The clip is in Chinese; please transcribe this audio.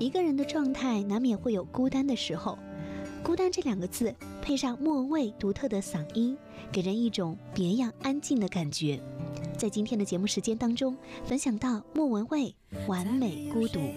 一个人的状态难免会有孤单的时候，孤单这2个字配上莫文蔚独特的嗓音，给人一种别样安静的感觉。在今天的节目时间当中，分享到莫文蔚《完美孤独》。